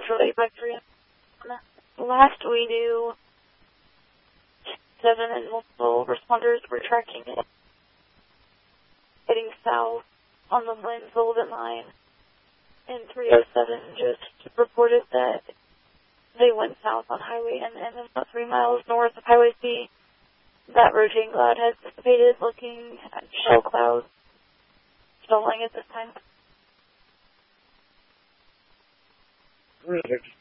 Central 853. Last we knew, 7 and multiple responders were tracking it, heading south on the Lynn-Sullivan line. And 307 just reported that they went south on Highway NN about 3 miles north of Highway C. That rotating cloud has dissipated, looking at shell clouds settling at this time.